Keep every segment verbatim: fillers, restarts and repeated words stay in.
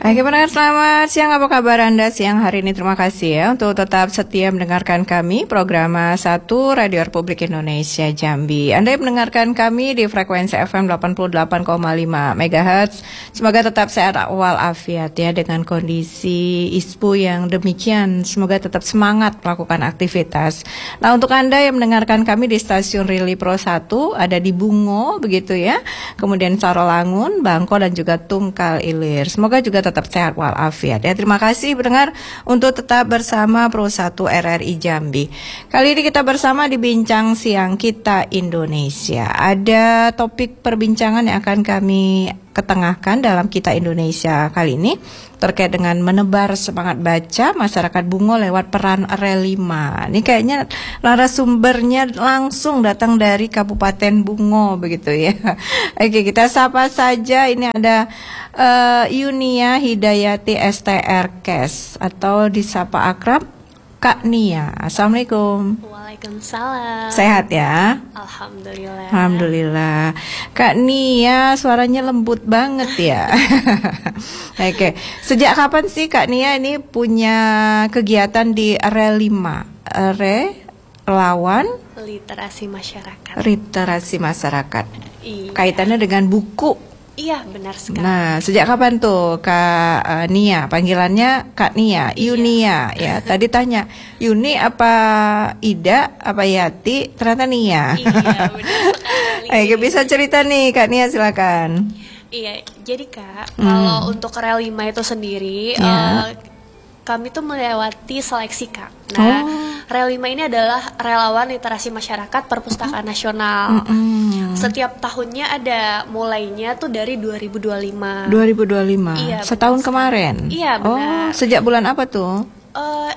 Oke pendengar, selamat siang, apa kabar Anda siang hari ini? Terima kasih ya untuk tetap setia mendengarkan kami, program satu Radio Republik Indonesia Jambi. Anda yang mendengarkan kami di frekuensi F M delapan puluh delapan koma lima megahertz. Semoga tetap sehat walafiat ya dengan kondisi I S P U yang demikian. Semoga tetap semangat melakukan aktivitas. Nah, untuk Anda yang mendengarkan kami di stasiun Rili Pro satu, ada di Bungo begitu ya. Kemudian Sarolangun, Bangko dan juga Tungkal Ilir. Semoga juga tetap sehat walafiat ya. Terima kasih pendengar untuk tetap bersama Pro satu R R I Jambi. Kali ini kita bersama di Bincang Siang Kita Indonesia. Ada topik perbincangan yang akan kami ketengahkan dalam Kita Indonesia kali ini terkait dengan menebar semangat baca masyarakat Bungo lewat peran Relima. Ini kayaknya narasumbernya langsung datang dari Kabupaten Bungo begitu ya. Oke, kita sapa saja. Ini ada uh, Yunia Hidayati S T R Kes atau disapa akrab Kak Nia. Assalamualaikum. Waalaikumsalam. Sehat ya? Alhamdulillah. Alhamdulillah. Kak Nia suaranya lembut banget ya. Oke. Sejak kapan sih Kak Nia ini punya kegiatan di Relima? Relawan Literasi Masyarakat. Literasi Masyarakat. Iya. Kaitannya dengan buku. Iya, benar sekali. Nah, sejak kapan tuh Kak uh, Nia? Panggilannya Kak Nia, Yunia ya. Tadi tanya, Yuni apa Ida, apa Yati? Ternyata Nia. Iya, benar sekali. Ayo bisa cerita nih Kak Nia, silakan. Iya, jadi Kak, Hmm. kalau untuk Relima itu sendiri, Ya. eh, kami tuh melewati seleksi Kak. Nah, Oh. Relima ini adalah relawan literasi masyarakat perpustakaan nasional. Mm-mm. Setiap tahunnya ada, mulainya tuh dari dua ribu dua puluh lima. dua ribu dua puluh lima. Iya, Setahun benar. kemarin. Iya, Oh, benar. sejak bulan apa tuh? Eh,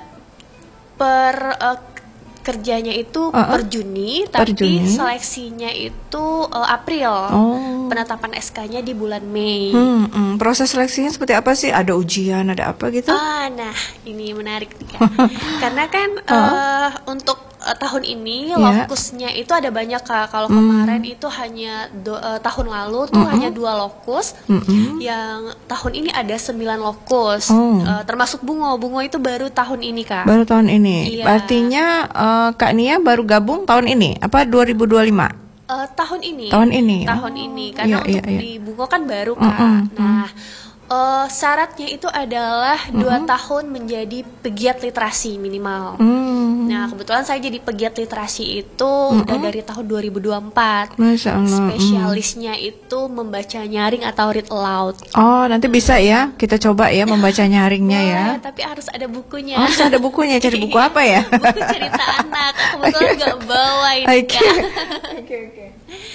per eh, kerjanya itu Uh-uh. per Juni, Per tapi Juni. seleksinya itu eh, April. Oh. Penetapan S K-nya di bulan Mei. Hmm, hmm. Proses seleksinya seperti apa sih? Ada ujian, ada apa gitu? Ah, nah ini menarik nih, Kak. Karena kan eh, untuk eh, tahun ini Ya. lokusnya itu ada banyak Kak. Kalau Hmm. kemarin itu hanya do- eh, tahun lalu tuh Mm-mm. hanya dua lokus. Mm-mm. Yang tahun ini ada sembilan lokus. Oh. Eh, termasuk Bungo. Bungo itu baru tahun ini Kak. Baru tahun ini. Iya. Artinya eh, Kak Nia baru gabung tahun ini. Apa dua ribu dua puluh lima? Eh, tahun ini. Tahun ini. Tahun Oh, ini. Karena iya, untuk iya, iya. di Bungo kan baru Kak. Mm-mm, Nah, eh, syaratnya itu adalah dua Mm-mm. tahun menjadi pegiat literasi minimal. Hmm. Nah, kebetulan saya jadi pegiat literasi itu Mm-mm. udah dari tahun dua ribu dua puluh empat. Masya Allah. hmm. Spesialisnya itu membaca nyaring atau read aloud. Oh, nanti bisa ya kita coba ya membaca nyaringnya ya. Boleh, tapi harus ada bukunya. Oh, harus ada bukunya. Cari buku apa ya? Buku cerita anak. Kebetulan nggak bawa ini. Oke. Kak. Oke, oke.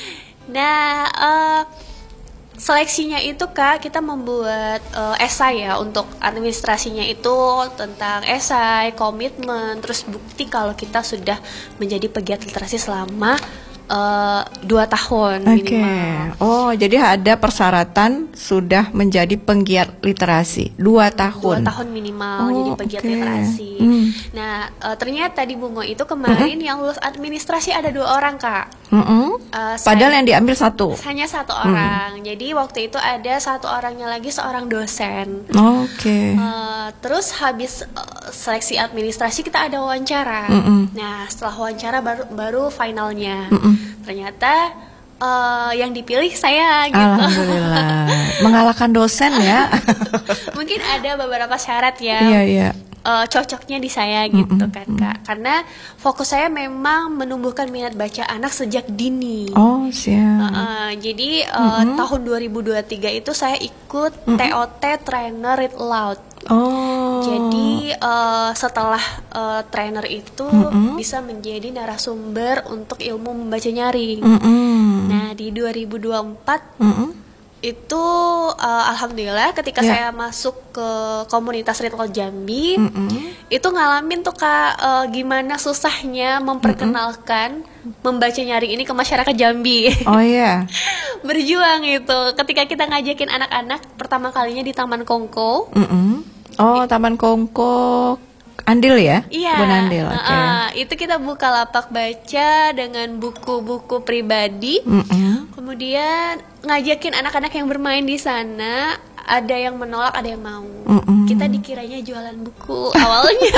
Nah, eh, seleksinya itu Kak, kita membuat eh, esai ya untuk administrasinya itu tentang esai, komitmen, terus bukti kalau kita sudah menjadi pegiat literasi selama eh, dua tahun Oke. minimal. Oh, jadi ada persyaratan sudah menjadi penggiat literasi dua Dua tahun. tahun minimal Oh, jadi pegiat oke. literasi. Hmm. Nah, eh, ternyata di Bungo itu kemarin yang lulus administrasi ada dua orang Kak. Mm-mm. Eh, Padahal saya- yang diambil satu. hanya satu orang. Jadi waktu itu ada satu orangnya lagi seorang dosen. Oke. Uh, terus habis uh, seleksi administrasi kita ada wawancara. Mm-mm. Nah setelah wawancara baru baru finalnya. Mm-mm. Ternyata uh, yang dipilih saya gitu. Alhamdulillah. Mengalahkan dosen ya. Mungkin ada beberapa syarat ya. Iya, iya. uh, cocoknya di saya gitu Mm-mm, kan Kak. Karena fokus saya memang menumbuhkan minat baca anak sejak dini. Oh, siap. Uh, jadi uh, Mm-mm. tahun dua ribu dua puluh tiga itu saya ikut T O T Trainer Read Aloud. Oh. Jadi uh, setelah uh, trainer itu Mm-mm. bisa menjadi narasumber untuk ilmu membaca nyaring. Mm-mm. Nah di dua ribu dua puluh empat Mm-mm. itu uh, alhamdulillah ketika Ya. saya masuk ke komunitas Read Aloud Jambi, Mm-mm. itu ngalamin tuh Kak uh, gimana susahnya memperkenalkan membaca nyaring ini ke masyarakat Jambi. Oh iya. Berjuang itu ketika kita ngajakin anak-anak pertama kalinya di Taman Kongko. Mm-mm. Oh, Taman Kongko Andil ya? Iya, Bun Andil, oke. uh, itu kita buka lapak baca dengan buku-buku pribadi. Mm-mm. Kemudian ngajakin anak-anak yang bermain di sana. ada yang menolak, ada yang mau. Mm-mm. Kita dikiranya jualan buku awalnya.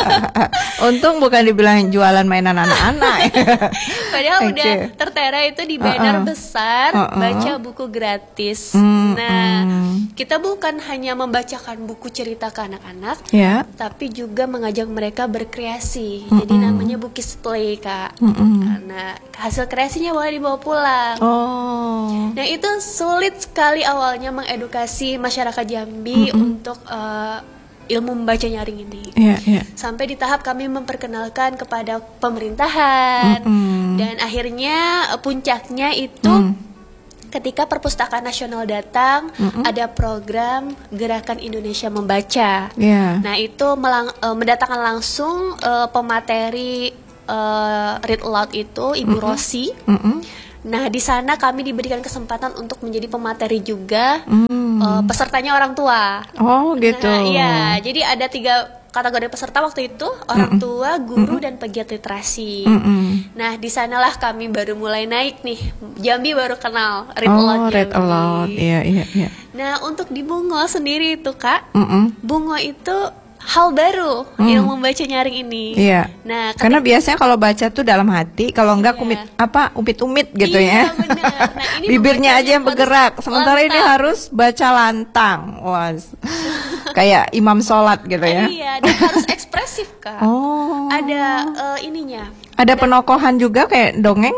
Untung bukan dibilang jualan mainan anak-anak. Padahal Okay. udah tertera itu di banner Uh-uh. besar, Uh-uh. baca buku gratis. Mm-mm. Nah, kita bukan hanya membacakan buku cerita ke anak-anak, Ya. tapi juga mengajak mereka berkreasi. Jadi namanya Bukis Play, Kak. Mm-mm. Nah, hasil kreasinya boleh dibawa pulang. Oh. Nah, itu sulit sekali awalnya mengedukasi masyarakat Jambi untuk uh, ilmu membaca nyaring ini. Iya, iya. Sampai di tahap kami memperkenalkan kepada pemerintahan. Mm-mm. Dan akhirnya uh, puncaknya itu Mm. ketika Perpustakaan Nasional datang, Mm-mm. ada program Gerakan Indonesia Membaca. Iya. Nah, itu melang- uh, mendatangkan langsung uh, pemateri uh, read aloud itu Ibu Rosi. Mm-mm. Nah, di sana kami diberikan kesempatan untuk menjadi pemateri juga. Mm. Uh, pesertanya orang tua. Oh, gitu. Nah, iya, jadi ada tiga kategori peserta waktu itu, orang tua, guru, dan pegiat literasi. Mm-mm. Nah, di sanalah kami baru mulai naik nih. Jambi baru kenal read Oh, aloud read Jambi. aloud. Iya, iya, iya. Nah, untuk di Bungo sendiri itu, Kak, Mm-mm. Bungo itu hal baru ilmu membaca nyaring ini. Iya. Nah, Karena biasanya kalau baca tuh dalam hati, kalau enggak Iya. kumit apa umit-umit gitu Iya, ya. benar. Nah, ini Bibirnya membacanya aja yang harus bergerak, sementara ini lantang. harus baca lantang. Wah. Kayak imam sholat gitu ya. Iya, dan harus ekspresif, Kak. Oh. Ada eh, ininya. Ada penokohan juga kayak dongeng?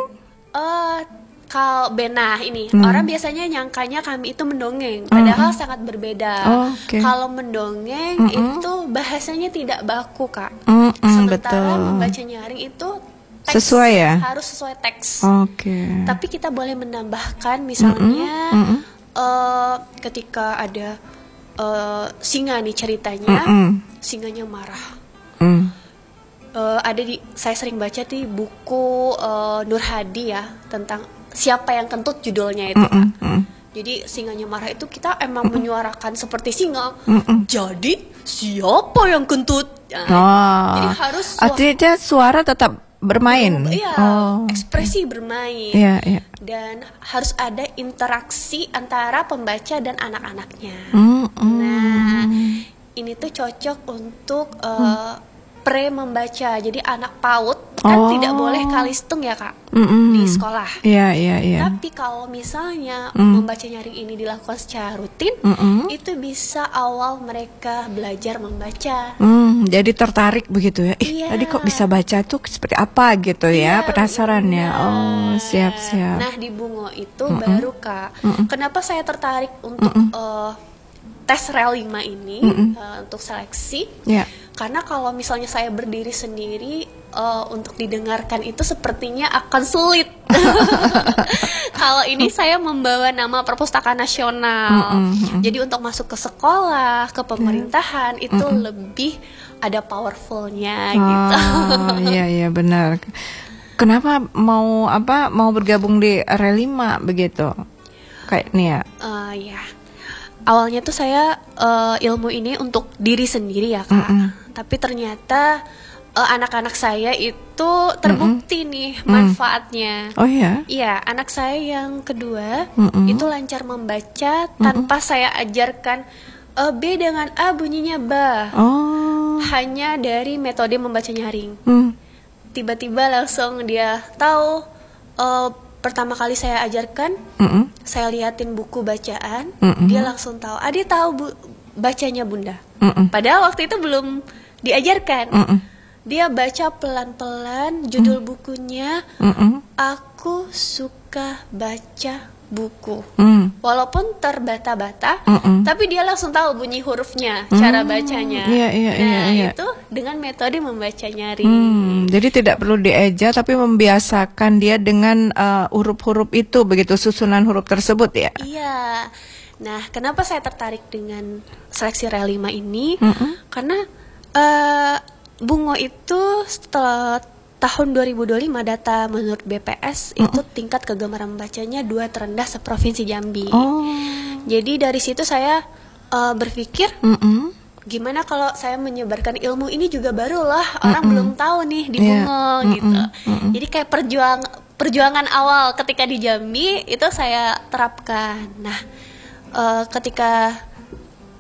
Eh Kal benah ini Hmm. orang biasanya nyangkanya kami itu mendongeng, padahal sangat berbeda. Oh, oke. Kalau mendongeng Mm-mm. itu bahasanya tidak baku, Kak. Mm-mm, Sementara betul. membaca nyaring itu teks, Sesuai ya? harus sesuai teks. Oke. Tapi kita boleh menambahkan misalnya Mm-mm. eh, ketika ada eh, singa nih ceritanya, Mm-mm. singanya marah. Mm. Eh, ada di saya sering baca di buku eh, Nur Hadi ya tentang siapa yang kentut judulnya itu, Kak. Mm-mm. Jadi singanya marah itu kita emang menyuarakan seperti singa. Mm-mm. Jadi siapa yang kentut? Nah, Oh. Jadi harus sua- Artinya suara tetap bermain. Iya, Oh. ekspresi bermain. Iya, iya. Dan harus ada interaksi antara pembaca dan anak-anaknya. Mm-mm. Nah, ini tuh cocok untuk uh, pre membaca. Jadi anak PAUD kan Oh. tidak boleh kalistung ya, Kak, Mm-mm. di sekolah. Iya, iya, iya. Tapi kalau misalnya Mm. membaca nyaring ini dilakukan secara rutin, Mm-mm. itu bisa awal mereka belajar membaca. Hmm, jadi tertarik begitu ya. Ih, Iya. tadi kok bisa baca tuh seperti apa gitu ya, Iya, penasaran ya. benar. Oh, siap-siap. Nah, di Bungo itu baru, Kak. Mm-mm. Kenapa saya tertarik untuk eh, tes rel lima ini eh, untuk seleksi? Ya. Karena kalau misalnya saya berdiri sendiri eh, untuk didengarkan itu sepertinya akan sulit. Kalau ini saya membawa nama Perpustakaan Nasional. Mm-mm. Jadi untuk masuk ke sekolah, ke pemerintahan itu lebih ada powerfulnya gitu. Oh, iya iya benar. Kenapa mau apa mau bergabung di R lima begitu? Kayak nih ya. Eh, ya. Awalnya tuh saya eh, ilmu ini untuk diri sendiri ya, Kak. Mm-mm. Tapi ternyata eh, anak-anak saya itu terbukti nih manfaatnya. Oh ya. Iya, anak saya yang kedua Mm-mm. itu lancar membaca tanpa saya ajarkan eh, B dengan A bunyinya ba. Oh. Hanya dari metode membaca nyaring. Hmm. Tiba-tiba langsung dia tahu. eh, pertama kali saya ajarkan, Mm-mm. saya liatin buku bacaan, Mm-mm. dia langsung tahu. Ah, dia tahu bu bacanya Bunda. Mm-mm. Padahal waktu itu belum diajarkan. Mm-mm. Dia baca pelan-pelan judul bukunya, Mm-mm. Aku Suka Baca Buku. Mm. Walaupun terbata-bata, Mm-mm. tapi dia langsung tahu bunyi hurufnya, cara bacanya. Iya, iya, nah, iya, iya. itu dengan metode membaca nyaring. Hmm, jadi tidak perlu dieja tapi membiasakan dia dengan uh, huruf-huruf itu begitu susunan huruf tersebut ya. Iya. Nah, kenapa saya tertarik dengan seleksi rel lima ini? Mm-mm. Karena eh, Bungo itu setelah tahun dua ribu dua puluh lima data menurut B P S itu tingkat kegemaran membacanya dua terendah seprovinsi Jambi. Oh. Jadi dari situ saya eh, berpikir Mm-mm. gimana kalau saya menyebarkan ilmu ini juga barulah orang belum tahu nih di Iya. Bungo gitu. Mm-mm. Jadi kayak perjuang perjuangan awal ketika di Jambi itu saya terapkan. Nah, eh, ketika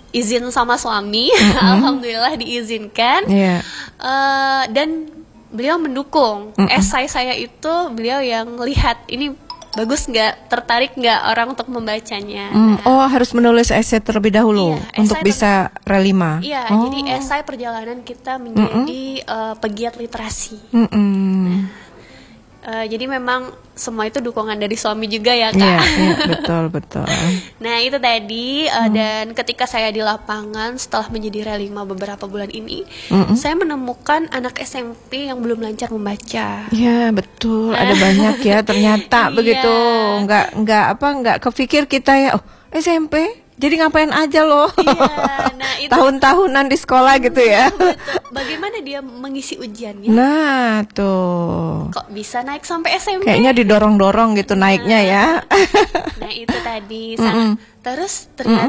izin sama suami, Mm-mm. alhamdulillah diizinkan. Iya. Eh, dan beliau mendukung. Mm-mm. Esai saya itu beliau yang lihat ini bagus nggak, tertarik nggak orang untuk membacanya. Hmm, Nah, oh, harus menulis esai terlebih dahulu Iya, untuk esai bisa relima. Iya, Oh. jadi esai perjalanan kita menjadi eh, pegiat literasi. Mm-mm. Eh, jadi memang semua itu dukungan dari suami juga ya, Kak. Iya, iya, betul, betul. Nah, itu tadi eh, dan ketika saya di lapangan setelah menjadi relima beberapa bulan ini, Mm-mm. saya menemukan anak S M P yang belum lancar membaca. Iya, betul. Ada banyak ya ternyata Iya. begitu. Nggak nggak apa nggak kepikir kita ya. Oh, S M P. Jadi ngapain aja loh? Iya, nah itu Tahun-tahunan di sekolah gitu ya. betul. Bagaimana dia mengisi ujiannya? Nah, tuh. Kok bisa naik sampai S M P? Kayaknya didorong-dorong gitu naiknya ya. Nah, itu tadi. Mm-mm. Sangat. Terus ternyata